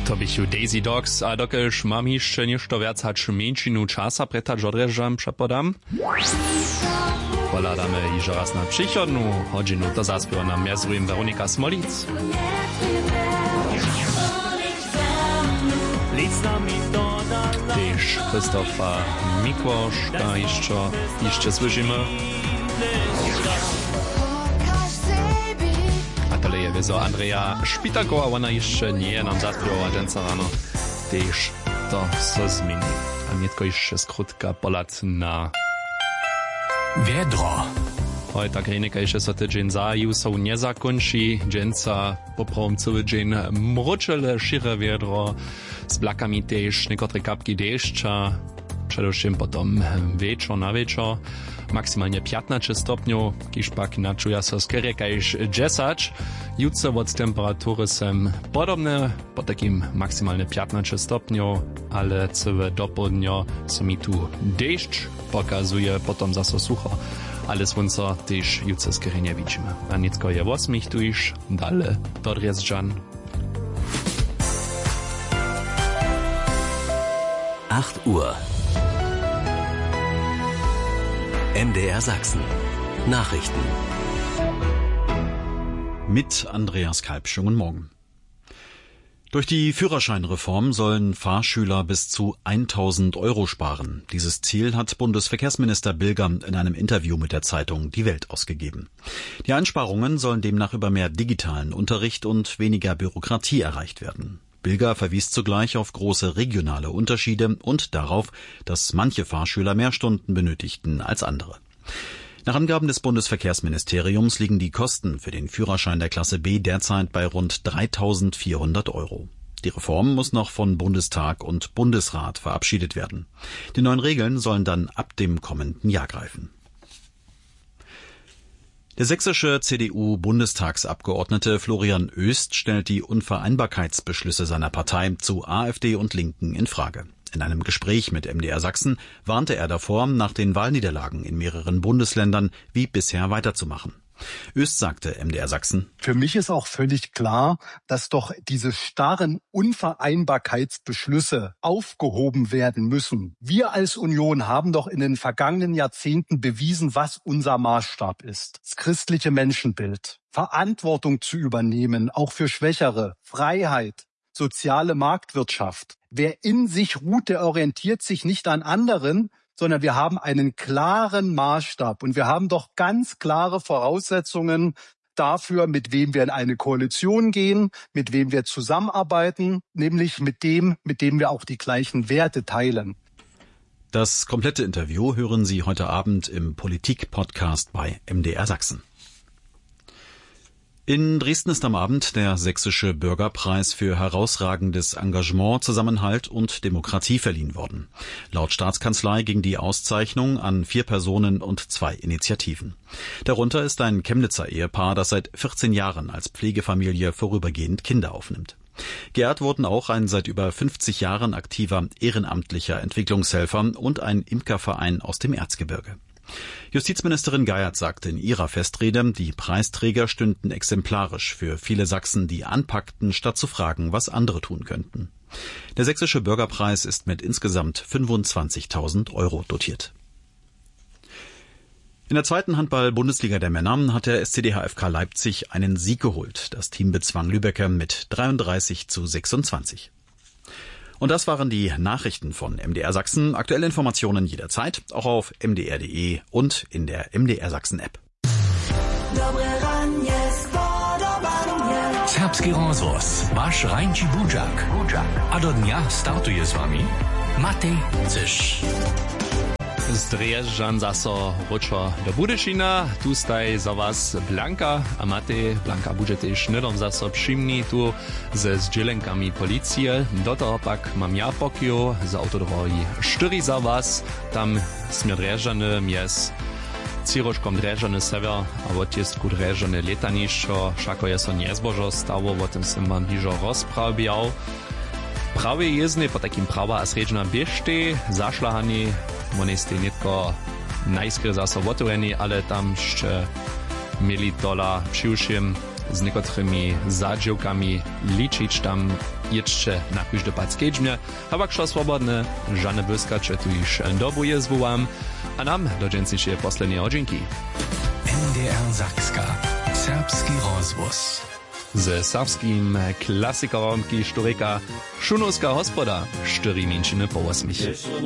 To bychu Daisy Dogs, a dokelž mam jeszcze ništo viac hač menšinu časa pretać odrežam přepodam. Poladamy iżo raz na przychodnu hodinu, to zaspieva nam mjezrujem Veronika Smolic. Tyż Krzysztofa Mikłoszka jeszcze słyszymy. A tyle je wiezo Andrea Špitakowa, ona jeszcze nie nam zaspiewała dżęca rano. Tyż to se zmieni. A nie tylko jeszcze skrótka polat na Wiedro. Oj, tak Renika jeszcze so tydzień zaju są nie zakończy. Dżęca poprawom cały dzień mroczele, szire wiedro z blakami też, niektóre kapki deszcza. Przedewším potom wieczór na wieczór. Maksymalnie 15 stopniów, kiż pak načuja so skierie kajž 10. Jutro od temperatury są podobne, po takim maksymalnie 15 stopniów, ale całe dopołudnie so mi tu deszcz pokazuje, potom zaso sucho, ale słońca też jutro skierie nie widzimy. A nicko je 8 tu już, dalej do Dresdżan. 8 Uhr. MDR Sachsen. Nachrichten. Mit Andreas Kalb. Schönen Morgen. Durch die Führerscheinreform sollen Fahrschüler bis zu 1.000 Euro sparen. Dieses Ziel hat Bundesverkehrsminister Bilger in einem Interview mit der Zeitung Die Welt ausgegeben. Die Einsparungen sollen demnach über mehr digitalen Unterricht und weniger Bürokratie erreicht werden. Bilger verwies zugleich auf große regionale Unterschiede und darauf, dass manche Fahrschüler mehr Stunden benötigten als andere. Nach Angaben des Bundesverkehrsministeriums liegen die Kosten für den Führerschein der Klasse B derzeit bei rund 3.400 Euro. Die Reform muss noch von Bundestag und Bundesrat verabschiedet werden. Die neuen Regeln sollen dann ab dem kommenden Jahr greifen. Der sächsische CDU-Bundestagsabgeordnete Florian Oest stellt die Unvereinbarkeitsbeschlüsse seiner Partei zu AfD und Linken in Frage. In einem Gespräch mit MDR Sachsen warnte er davor, nach den Wahlniederlagen in mehreren Bundesländern wie bisher weiterzumachen. Oest sagte MDR Sachsen: Für mich ist auch völlig klar, dass doch diese starren Unvereinbarkeitsbeschlüsse aufgehoben werden müssen. Wir als Union haben doch in den vergangenen Jahrzehnten bewiesen, was unser Maßstab ist. Das christliche Menschenbild, Verantwortung zu übernehmen, auch für Schwächere, Freiheit, soziale Marktwirtschaft. Wer in sich ruht, der orientiert sich nicht an anderen, sondern wir haben einen klaren Maßstab und wir haben doch ganz klare Voraussetzungen dafür, mit wem wir in eine Koalition gehen, mit wem wir zusammenarbeiten, nämlich mit dem wir auch die gleichen Werte teilen. Das komplette Interview hören Sie heute Abend im Politik-Podcast bei MDR Sachsen. In Dresden ist am Abend der Sächsische Bürgerpreis für herausragendes Engagement, Zusammenhalt und Demokratie verliehen worden. Laut Staatskanzlei ging die Auszeichnung an 4 Personen und 2 Initiativen. Darunter ist ein Chemnitzer Ehepaar, das seit 14 Jahren als Pflegefamilie vorübergehend Kinder aufnimmt. Geehrt wurden auch ein seit über 50 Jahren aktiver ehrenamtlicher Entwicklungshelfer und ein Imkerverein aus dem Erzgebirge. Justizministerin Geiert sagte in ihrer Festrede, die Preisträger stünden exemplarisch für viele Sachsen, die anpackten, statt zu fragen, was andere tun könnten. Der Sächsische Bürgerpreis ist mit insgesamt 25.000 Euro dotiert. In der 2. Handball-Bundesliga der Männer hat der SCD HFK Leipzig einen Sieg geholt. Das Team bezwang Lübecker mit 33:26. Und das waren die Nachrichten von MDR Sachsen. Aktuelle Informationen jederzeit, auch auf mdr.de und in der MDR Sachsen App. Serbski rozhlas, váš Rajnči Budžak. A do dnia startuje s vami Matej Cyš. Z Dresdžan zaso ručo do Budyšina, tu staj za was Blanka a Matej. Blanka budete šnedom zaso přimni tu ze zdźelenkami policie. Do toho pak mam ja pokio z autodrohi 4 za was. Tam sme Dresdžany mjes Ciroškom Dresdžany sever a odtiestku Dresdžany letanišćo. Šako je so nezbožo stało, o tym sem mam bližo rozprawiał. Prawie jezdny po takim prawa a sredźna biežty, zašlahani, moneste netko najskôr zase otvorení, ale tam ešte mieli dola přivším z niekotrymi zadziewkami liczyć tam jeszcze na każdy pad skedźmie, a waksze swobodne, żadne błyskacze tu już dobu jest wam, a nam do dzięcniejszej posledniej odzinki. NDR Sakska. Serbski rozwóz. Ze serbskim klasykerom historyka Szunowska hospoda 4 minčiny po 8.